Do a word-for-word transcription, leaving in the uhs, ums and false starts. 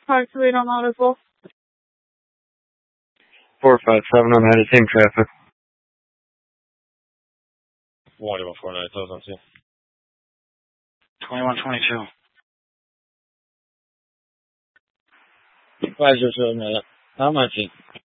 Park three on Auto four. four five seven, I'm headed same traffic. one four nine, thousand two. twenty-one twenty-two. five zero seven, how much?